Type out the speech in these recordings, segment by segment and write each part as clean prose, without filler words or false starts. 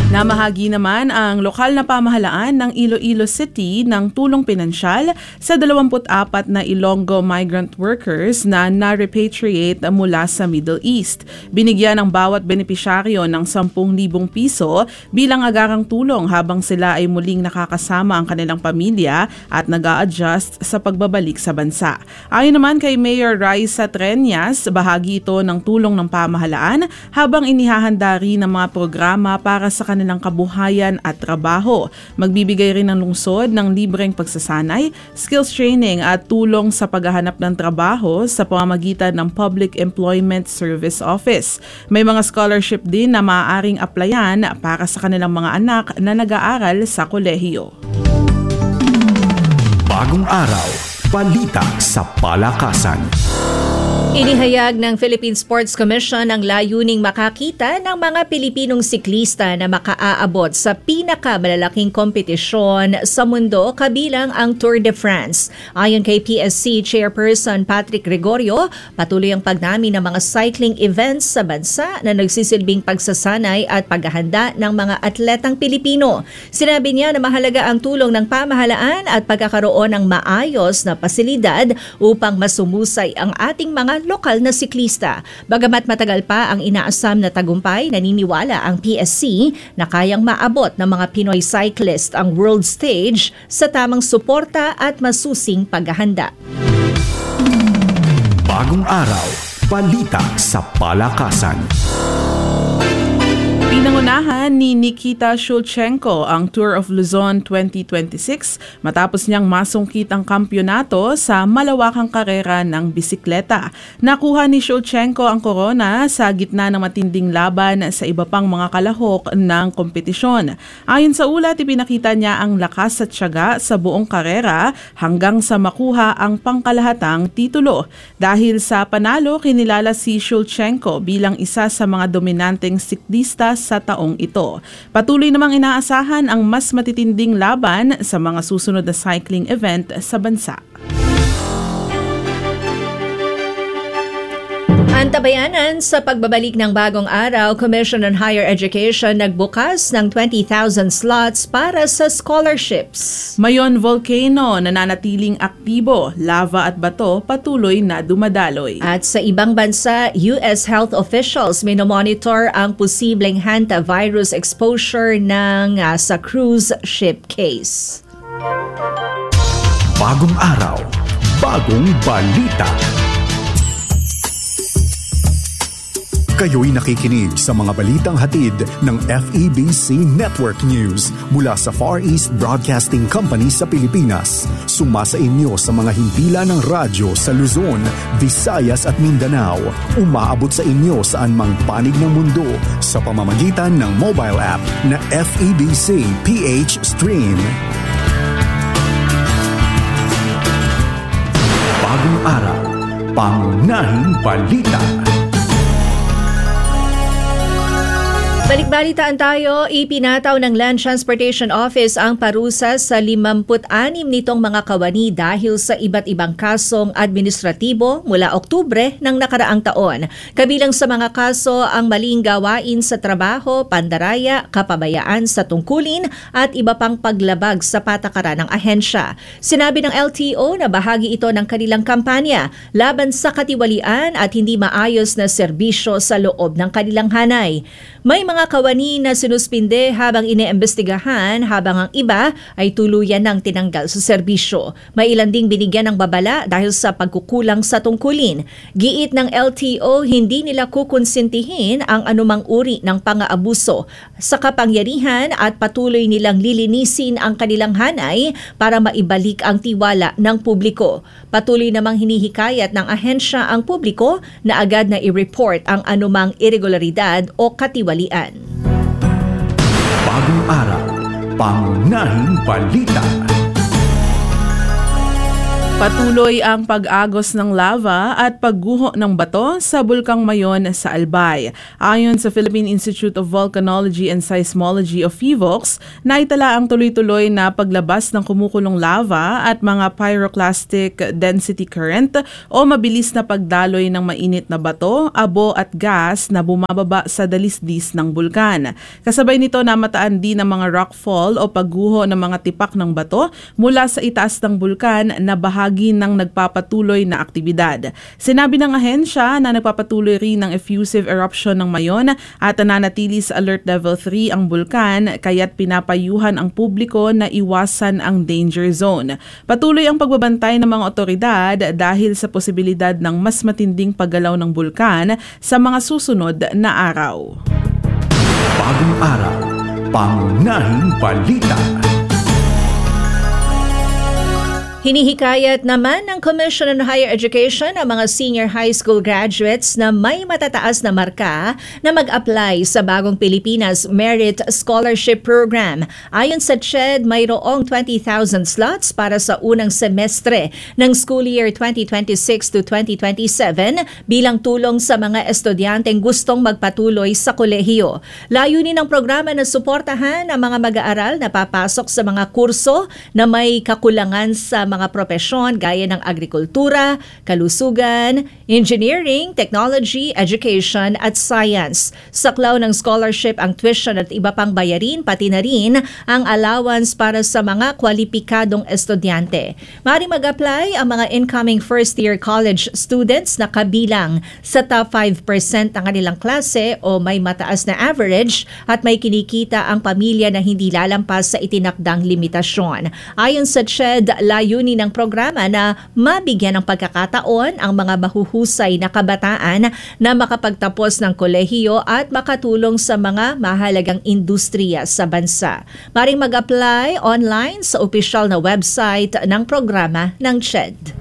Namahagi naman ang lokal na pamahalaan ng Iloilo City ng tulong pinansyal sa 24 na Ilonggo migrant workers na na-repatriate mula sa Middle East. Binigyan ng bawat benepisyaryo ng 10,000 piso bilang agarang tulong habang sila ay muling nakakasama ang kanilang pamilya at nag-a-adjust sa pagbabalik sa bansa. Ayon naman kay Mayor Raisa Treñas, bahagi ito ng tulong ng pamahalaan habang inihahanda rin ang mga programa para sa kanilang kabuhayan at trabaho. Magbibigay rin ng lungsod ng libreng pagsasanay, skills training at tulong sa paghahanap ng trabaho sa pamamagitan ng Public Employment Service Office. May mga scholarship din na maaaring applyan para sa kanilang mga anak na nag-aaral sa kolehiyo. Bagong araw, balita sa palakasan. Inihayag ng Philippine Sports Commission ang layuning makakita ng mga Pilipinong siklista na makaaabot sa pinakamalalaking kompetisyon sa mundo kabilang ang Tour de France. Ayon kay PSC Chairperson Patrick Gregorio, patuloy ang pagnami ng mga cycling events sa bansa na nagsisilbing pagsasanay at paghahanda ng mga atletang Pilipino. Sinabi niya na mahalaga ang tulong ng pamahalaan at pagkakaroon ng maayos na pasilidad upang masumusay ang ating mga lokal na siklista. Bagamat matagal pa ang inaasam na tagumpay, naniniwala ang PSC na kayang maabot ng mga Pinoy cyclist ang world stage sa tamang suporta at masusing paghahanda. Bagong araw, balita sa palakasan. Pinangunahan ni Nikita Shulchenko ang Tour of Luzon 2026 matapos niyang masungkit ang kampyonato sa malawakang karera ng bisikleta. Nakuha ni Shulchenko ang korona sa gitna ng matinding laban sa iba pang mga kalahok ng kompetisyon. Ayon sa ulat, ipinakita niya ang lakas at tiyaga sa buong karera hanggang sa makuha ang pangkalahatang titulo. Dahil sa panalo, kinilala si Shulchenko bilang isa sa mga dominanteng siklista sa taong ito. Patuloy namang inaasahan ang mas matitinding laban sa mga susunod na cycling event sa bansa. Antabayanan sa pagbabalik ng bagong araw, Commission on Higher Education nagbukas ng 20,000 slots para sa scholarships. Mayon Volcano nananatiling aktibo, lava at bato patuloy na dumadaloy. At sa ibang bansa, US health officials minomonitor ang posibleng hantavirus exposure ng sa cruise ship case. Bagong araw, bagong balita. Kayo'y nakikinig sa mga balitang hatid ng FEBC Network News mula sa Far East Broadcasting Company sa Pilipinas. Sumasa inyo sa mga himpilan ng radyo sa Luzon, Visayas at Mindanao. Umaabot sa inyo saan mang panig ng mundo sa pamamagitan ng mobile app na FEBC PH Stream. Bagong araw, pangunahing balita. Balik-balitaan tayo, ipinataw ng Land Transportation Office ang parusa sa 56 nitong mga kawani dahil sa iba't ibang kasong administratibo mula Oktubre ng nakaraang taon. Kabilang sa mga kaso ang maling gawain sa trabaho, pandaraya, kapabayaan sa tungkulin at iba pang paglabag sa patakaran ng ahensya. Sinabi ng LTO na bahagi ito ng kanilang kampanya laban sa katiwalian at hindi maayos na serbisyo sa loob ng kanilang hanay. May mga kawani na sinuspinde habang iniimbestigahan habang ang iba ay tuluyan ng tinanggal sa serbisyo. May ilan ding binigyan ng babala dahil sa pagkukulang sa tungkulin. Giit ng LTO, hindi nila kukonsintihin ang anumang uri ng pang-aabuso sa kapangyarihan at patuloy nilang lilinisin ang kanilang hanay para maibalik ang tiwala ng publiko. Patuloy namang hinihikayat ng ahensya ang publiko na agad na i-report ang anumang irregularidad o katiwalian. Bagong araw, pangunahing balita. Patuloy ang pag-agos ng lava at pagguho ng bato sa Bulkang Mayon sa Albay. Ayon sa Philippine Institute of Volcanology and Seismology of PHIVOLCS, naitala ang tuloy-tuloy na paglabas ng kumukulong lava at mga pyroclastic density current o mabilis na pagdaloy ng mainit na bato, abo at gas na bumababa sa dalisdis ng bulkan. Kasabay nito namataan din ang mga rockfall o pagguho ng mga tipak ng bato mula sa itaas ng bulkan na bahagi ng nagpapatuloy na aktibidad. Sinabi ng ahensya na nagpapatuloy rin ng effusive eruption ng Mayon at nananatili sa Alert Level 3 ang bulkan, kaya't pinapayuhan ang publiko na iwasan ang danger zone. Patuloy ang pagbabantay ng mga otoridad dahil sa posibilidad ng mas matinding paggalaw ng bulkan sa mga susunod na araw. Bagong araw, pangunahing balita. Hinihikayat naman ng Commission on Higher Education ang mga senior high school graduates na may matataas na marka na mag-apply sa Bagong Pilipinas Merit Scholarship Program. Ayon sa CHED, mayroong 20,000 slots para sa unang semestre ng school year 2026 to 2027 bilang tulong sa mga estudyanteng gustong magpatuloy sa kolehiyo. Layunin ng programa na suportahan ang mga mag-aaral na papasok sa mga kurso na may kakulangan sa mga propesyon gaya ng agrikultura, kalusugan, engineering, technology, education at science. Saklaw ng scholarship ang tuition at iba pang bayarin, pati na rin ang allowance para sa mga kwalipikadong estudyante. Maaaring mag-apply ang mga incoming first-year college students na kabilang sa top 5% ng kanilang klase o may mataas na average at may kinikita ang pamilya na hindi lalampas sa itinakdang limitasyon. Ayon sa CHED, layunin ng programa na mabigyan ng pagkakataon ang mga mahuhusay na kabataan na makapagtapos ng kolehiyo at makatulong sa mga mahalagang industriya sa bansa. Maring mag-apply online sa opisyal na website ng programa ng CHED.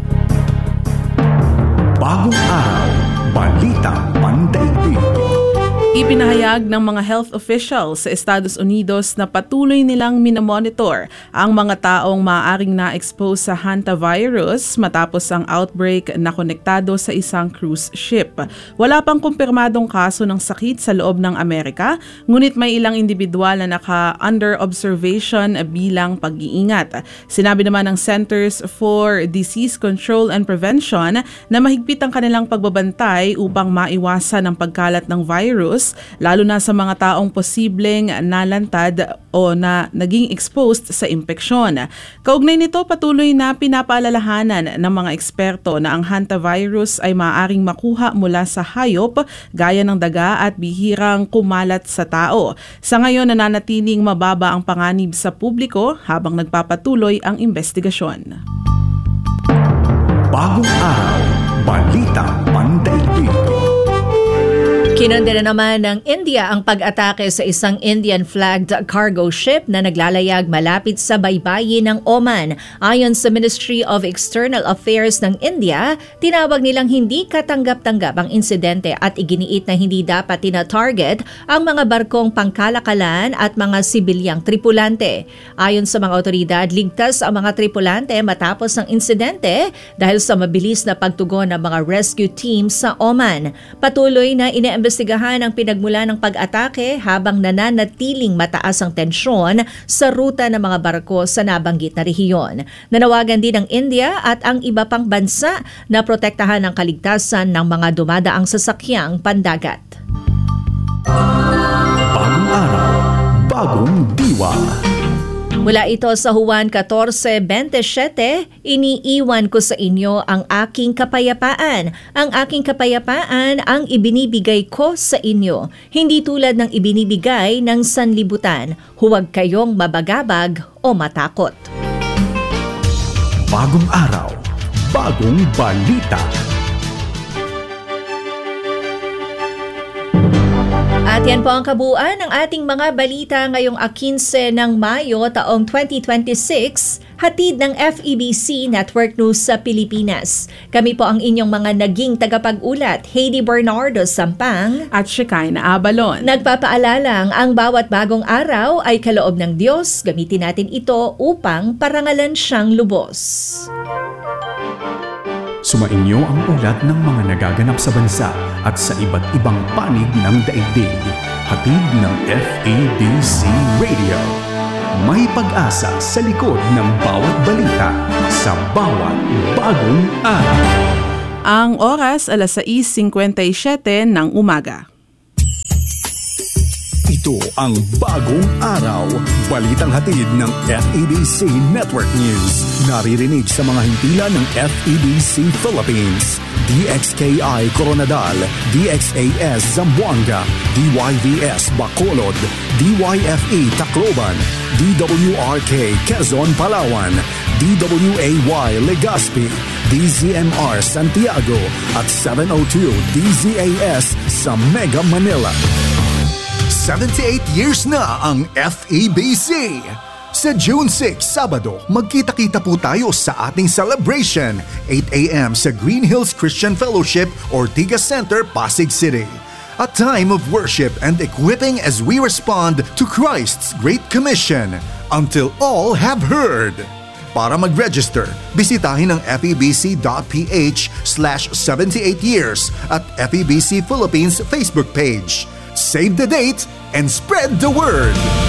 Bagong araw, balita pandaigdig. Ipinahayag ng mga health officials sa Estados Unidos na patuloy nilang minomonitor ang mga taong maaaring na-expose sa hantavirus matapos ang outbreak na konektado sa isang cruise ship. Wala pang kumpirmadong kaso ng sakit sa loob ng Amerika, ngunit may ilang individual na naka-under observation bilang pag-iingat. Sinabi naman ng Centers for Disease Control and Prevention na mahigpit ang kanilang pagbabantay upang maiwasan ang pagkalat ng virus, lalo na sa mga taong posibleng nalantad o na naging exposed sa impeksyon. Kaugnay nito, patuloy na pinapaalalahanan ng mga eksperto na ang hantavirus ay maaaring makuha mula sa hayop gaya ng daga at bihirang kumalat sa tao. Sa ngayon, nananatiling mababa ang panganib sa publiko habang nagpapatuloy ang investigasyon. Bagong araw, balita pandaigdig. Kinondena naman ng India ang pag-atake sa isang Indian-flagged cargo ship na naglalayag malapit sa baybayin ng Oman. Ayon sa Ministry of External Affairs ng India, tinawag nilang hindi katanggap-tanggap ang insidente at iginiit na hindi dapat tina-target ang mga barkong pangkalakalan at mga sibilyang tripulante. Ayon sa mga otoridad, ligtas ang mga tripulante matapos ng insidente dahil sa mabilis na pagtugon ng mga rescue teams sa Oman. Patuloy na iniimbestigahan ang pinagmula ng pag-atake habang nananatiling mataas ang tensyon sa ruta ng mga barko sa nabanggit na rehiyon. Nanawagan din ng India at ang iba pang bansa na protektahan ang kaligtasan ng mga dumadaang sasakyang pandagat. Bagong araw, bagong diwa. Mula ito sa Juan 14:27, iniiwan ko sa inyo ang aking kapayapaan. Ang aking kapayapaan ang ibinibigay ko sa inyo, hindi tulad ng ibinibigay ng sanlibutan. Huwag kayong mabagabag o matakot. Bagong araw, bagong balita. At yan po ang kabuuan ng ating mga balita ngayong 15 ng Mayo taong 2026, hatid ng FEBC Network News sa Pilipinas. Kami po ang inyong mga naging tagapag-ulat, Heidi Bernardo Sampang at Shekinah Abalon. Nagpapaalalang ang bawat bagong araw ay kaloob ng Diyos. Gamitin natin ito upang parangalan siyang lubos. Sumainyo ang ulat ng mga nagaganap sa bansa at sa iba't ibang panig ng daigdig. Hatid ng FEBC Radio. May pag-asa sa likod ng bawat balita sa bawat bagong araw. Ang oras, 6:57 ng umaga. Ito ang bagong araw. Balitang hatid ng FEBC Network News. Naririnig sa mga hintila ng FEBC Philippines, DXKI Coronadal, DXAS Zamboanga, DYVS Bacolod, DYFE Tacloban, DWRK Quezon Palawan, DWAY Legazpi, DZMR Santiago at 702 DZAS sa Mega Manila. 78 years na ang FEBC. Sa June 6, Sabado, magkita-kita po tayo sa ating celebration, 8 a.m. sa Green Hills Christian Fellowship, Ortigas Center, Pasig City. A time of worship and equipping as we respond to Christ's Great Commission, until all have heard. Para mag-register, bisitahin ang febc.ph/78years at FEBC Philippines Facebook page. Save the date and spread the word!